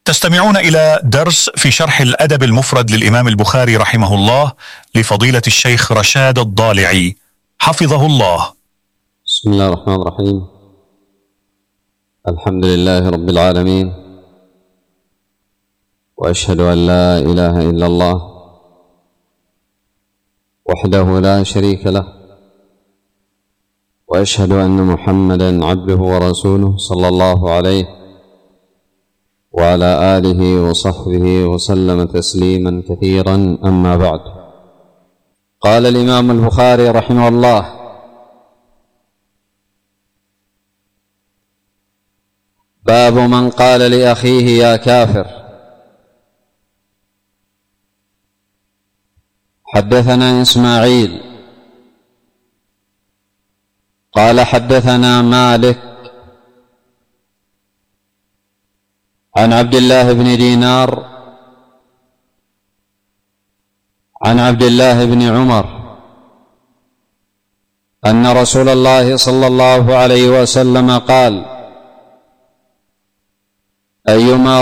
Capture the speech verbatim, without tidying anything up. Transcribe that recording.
تستمعون إلى درس في شرح الأدب المفرد للإمام البخاري رحمه الله لفضيلة الشيخ رشاد الضالعي حفظه الله. بسم الله الرحمن الرحيم. الحمد لله رب العالمين، وأشهد أن لا إله إلا الله وحده لا شريك له، وأشهد أن محمدًا عبده ورسوله صلى الله عليه وعلى آله وصحبه وسلم تسليما كثيرا. أما بعد، قال الإمام البخاري رحمه الله: باب من قال لأخيه يا كافر. حدثنا إسماعيل قال حدثنا مالك عن عبد الله بن دينار عن عبد الله بن عمر أن رسول الله صلى الله عليه وسلم قال: أيما